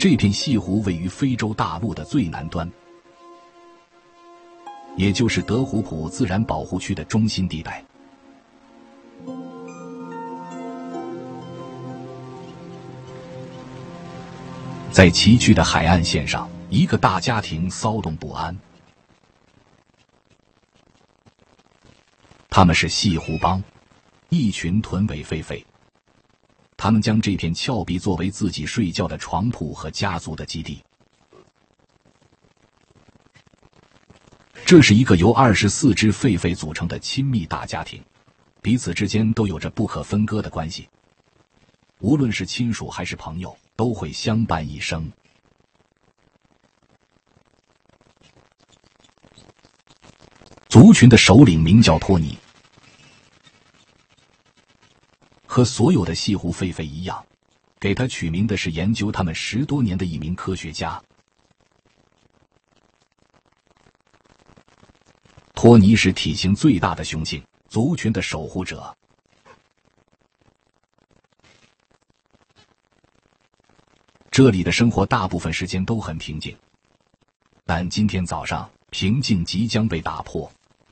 这片西湖位于非洲大陆的最南端，也就是德胡普自然保护区的中心地带。在崎岖的海岸线上，一个大家庭骚动不安。他们是西湖帮，一群臀尾狒狒。他们将这片峭壁作为自己睡觉的床铺和家族的基地。这是一个由24只狒狒组成的亲密大家庭，彼此之间都有着不可分割的关系。无论是亲属还是朋友，都会相伴一生。族群的首领名叫托尼，和所有的西湖狒狒一样，给他取名的是研究他们10多年的一名科学家。托尼是体型最大的雄性，族群的守护者。这里的生活大部分时间都很平静，但今天早上平静即将被打破。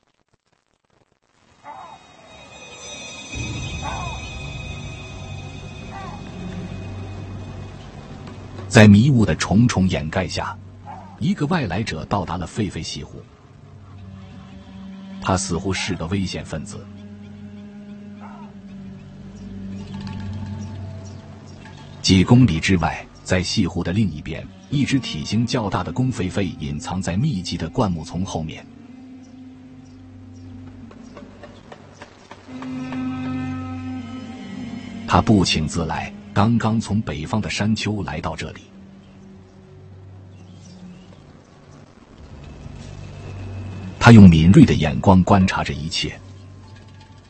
在迷雾的重重掩盖下，一个外来者到达了狒狒西湖。他似乎是个危险分子。几公里之外，在西湖的另一边，一只体型较大的公狒狒隐藏在密集的灌木丛后面。他不请自来，刚刚从北方的山丘来到这里。他用敏锐的眼光观察着一切，